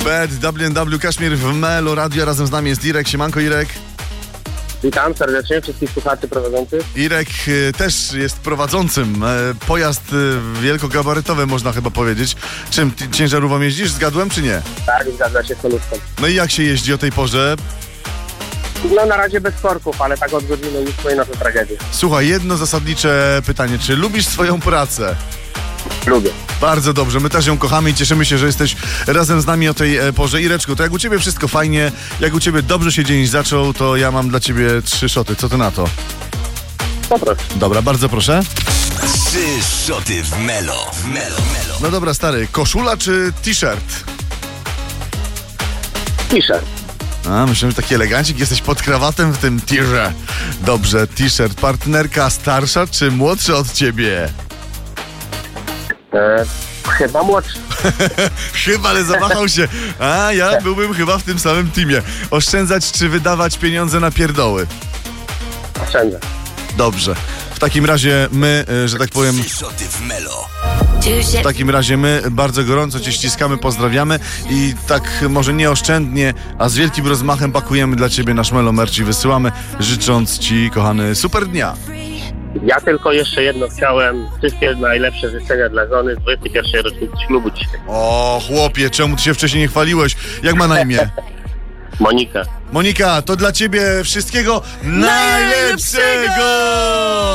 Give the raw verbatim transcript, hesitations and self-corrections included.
Bad, W N W, Kaszmir w Melo Radio. Razem z nami jest Irek. Siemanko, Irek. Witam serdecznie wszystkich słuchaczy prowadzących. Irek y, też jest prowadzącym. E, pojazd y, wielkogabarytowy, można chyba powiedzieć. Czym, ty ciężarówką jeździsz? Zgadłem, czy nie? Tak, zgadza się z solówką. No i jak się jeździ o tej porze? No na razie bez korków, ale tak od godziny już powinno to tragedię. Słuchaj, jedno zasadnicze pytanie. Czy lubisz swoją pracę? Lubię. Bardzo dobrze, my też ją kochamy i cieszymy się, że jesteś razem z nami o tej e, porze. Ireczku, to jak u ciebie wszystko fajnie, jak u ciebie dobrze się dzień zaczął, to ja mam dla ciebie trzy szoty. Co ty na to? Poproszę. Dobra, bardzo proszę. Trzy szoty w Melo. W Melo, Melo. No dobra, stary, koszula czy t-shirt? T-shirt. A, myślę, że taki elegancik, jesteś pod krawatem w tym tirze. Dobrze, t-shirt. Partnerka starsza czy młodsza od ciebie? E, chyba młodszy. Chyba, ale zawahał się. A, ja byłbym chyba w tym samym teamie. Oszczędzać czy wydawać pieniądze na pierdoły? Oszczędzę. Dobrze. W takim razie my, y, że tak powiem... Trzy szoty w Melo. W takim razie my bardzo gorąco cię ściskamy, pozdrawiamy i tak może nieoszczędnie, a z wielkim rozmachem pakujemy dla ciebie nasz Melo Merch i wysyłamy, życząc ci, kochany, super dnia. Ja tylko jeszcze jedno chciałem. Wszystkie najlepsze życzenia dla żony z dwudziestej pierwszej rocznicy ślubu dzisiaj. O, chłopie, czemu ty się wcześniej nie chwaliłeś? Jak ma na imię? Monika. Monika, to dla ciebie wszystkiego najlepszego!